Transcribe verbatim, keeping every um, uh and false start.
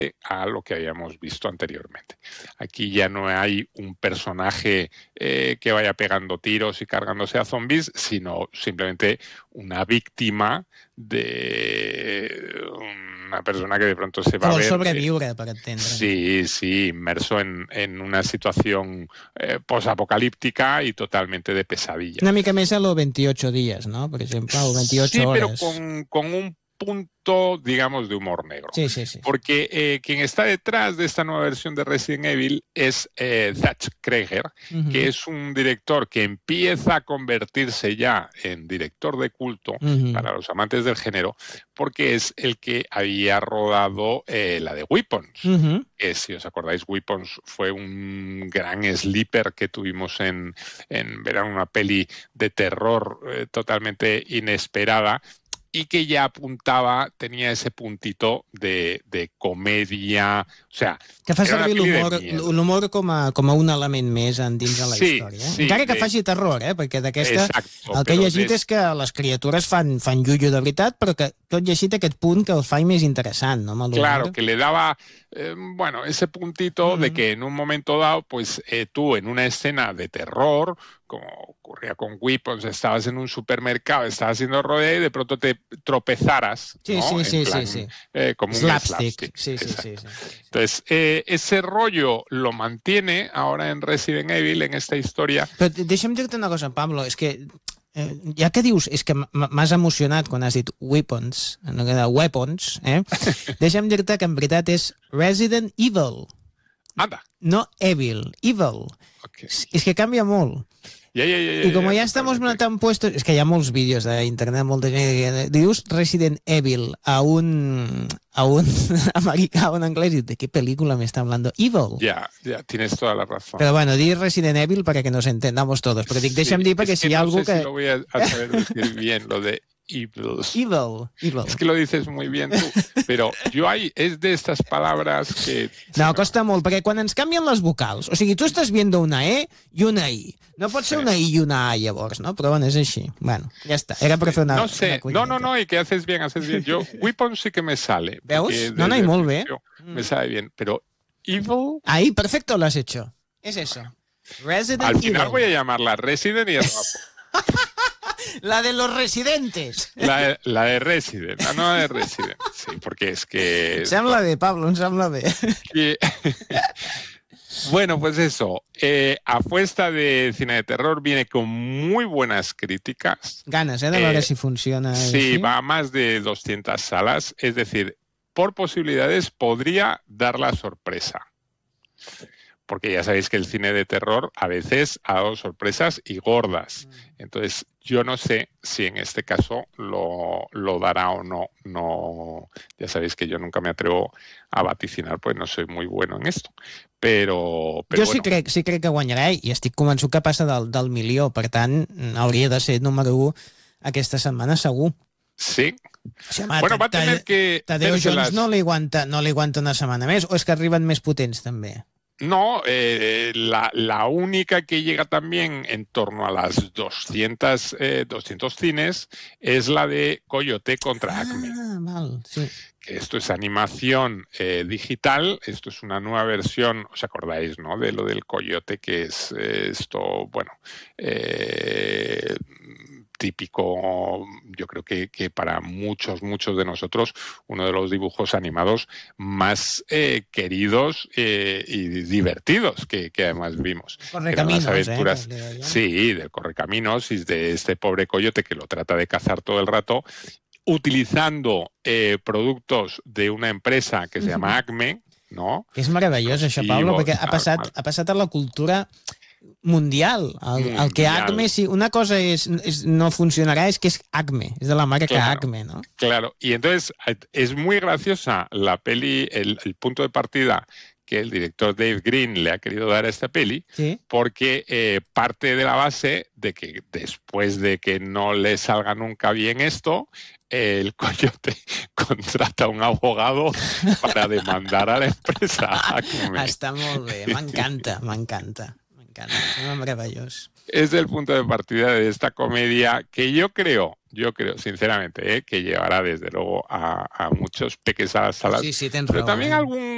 a lo que habíamos visto anteriormente. Aquí ya no hay un personaje eh, que vaya pegando tiros y cargándose a zombies, sino simplemente una víctima de una persona que de pronto se va que a vol ver... sobreviure, eh, per entendre. Sí, sí, inmerso en, en una situación eh, posapocalíptica y totalmente de pesadilla. Una mica més a lo veintiocho días, ¿no? Per exemple, o veintiocho sí, horas. pero con, con un punto, digamos, de humor negro. Sí, sí, sí. Porque eh, quien está detrás de esta nueva versión de Resident Evil es eh, Zach Kreger, uh-huh. que es un director que empieza a convertirse ya en director de culto uh-huh. para los amantes del género, porque es el que había rodado eh, la de Weapons. Uh-huh. Que, si os acordáis, Weapons fue un gran sleeper que tuvimos en, en verano, una peli de terror eh, totalmente inesperada, y que ya apuntaba, tenía ese puntito de, de comedia, o sea... Que fa servir l'humor, l'humor com, a, com a un element més dins de la sí, història. Eh? Sí, Encara que de... faci terror, eh? Perquè d'aquesta... Exacto, el que he llegit des... és que les criatures fan, fan llullo de veritat, però que tot llegit aquest punt que el fa més interessant, ¿no? Claro, que le daba, eh, bueno, ese puntito uh-huh. de que en un momento dado, pues eh, tú en una escena de terror, como ocurría con Weapons, estabas en un supermercado, estabas haciendo rodeo y de pronto te tropezaras, sí, ¿no? Sí, en sí, plan, sí, sí. Eh, como slapstick. un slapstick. Sí, sí, sí, sí, sí. Entonces, eh, ese rollo lo mantiene ahora en Resident Evil, en esta historia. Però deixa'm dir-te una cosa, Pablo, és que eh, ja que dius, és que m'has emocionat quan has dit weapons, no queda weapons, eh? Deixa'm dir-te que en veritat és Resident Evil. Anda. No Evil, Evil. Okay. És que canvia molt. Ja, ja, ja, ja, I com ja, ja estamos tan puestos... És que hi ha molts vídeos d'internet, molta gent que dius Resident Evil a un, a un americà o en anglès i de què pel·lícula me está hablando? Evil. Ya, ya, tienes toda la razón. Pero bueno, di Resident Evil para que nos entendamos todos. Pero dic, deixa'm dir perquè es que si hi ha no algú sé que... Si lo voy a, a saber decir bien, lo de Evil. Evil, evil. Es que lo dices muy bien tú, pero yo hay, es de estas palabras que... No, costa molt, perquè quan ens canvien les vocals, o sigui, tu estàs viendo una E i una I. No pot ser una I i una A llavors, ¿no? Però bueno, és així. Bueno, ja està. Era per fer una... No sé, no, no, no, y que haces bien, haces bien. Yo, Weapon sí que me sale. ¿Veus? No, no, y molt bé. Me sale bien, pero Evil... Ahí, perfecto, lo has hecho. Es eso. Resident Al Evil. final voy a llamarla Resident y La de los residentes. La de, la de Resident, la nueva de Resident. Sí, porque es que... Em sembla bé, Pablo, em sembla bé. Que... Bueno, pues eso. Eh, Apuesta de cine de terror viene con muy buenas críticas. Ganas, ¿eh? De ver eh, si funciona. Sí, ¿sí? Va a más de doscientas salas. Es decir, por posibilidades podría dar la sorpresa. Porque ya sabéis que el cine de terror a veces ha dado sorpresas y gordas. Entonces, yo no sé si en este caso lo, lo dará o no. No. Ya sabéis que yo nunca me atrevo a vaticinar, pues no soy muy bueno en esto. Però, però jo sí, bueno. crec, sí crec que guanyarà i estic convençut que passa del, del milió. Per tant, hauria de ser número u aquesta setmana segur. Sí. O sigui, home, bueno, va a tener que... Tadeu Jones las... no, li aguanta, no li aguanta una setmana més, o és que arriben més potents també? No, eh, la, la única que llega también en torno a las doscientos, eh, doscientos cines es la de Coyote contra ah, Acme. Mal, sí. Que esto es animación eh, digital, esto es una nueva versión, os acordáis, ¿no? De lo del Coyote, que es eh, esto, bueno, eh, típico, yo creo que, que para muchos, muchos de nosotros, uno de los dibujos animados más eh, queridos eh, y divertidos que, que además vimos. Correcaminos, las aventuras, eh, sí, del Correcaminos y de este pobre coyote que lo trata de cazar todo el rato, utilizando eh, productos de una empresa que se llama Acme, no? És meravellós, això, Pablo, perquè ha passat, ha passat a la cultura mundial. El, mundial. El que Acme, si una cosa es, es, no funcionará, es que es Acme, es de la marca claro, Acme, ¿no? Claro, y entonces es muy graciosa la peli, el, el punto de partida que el director Dave Green le ha querido dar a esta peli, ¿sí? Porque eh, parte de la base de que después de que no le salga nunca bien esto, el coyote contrata a un abogado para demandar a la empresa Acme. Està molt bé, m'encanta, m'encanta. Es maravilloso. Es el punto de partida de esta comedia que yo creo, yo creo sinceramente, ¿eh? que llevará desde luego a, a muchos peques a las salas, sí, sí, tens pero raó, también eh? algún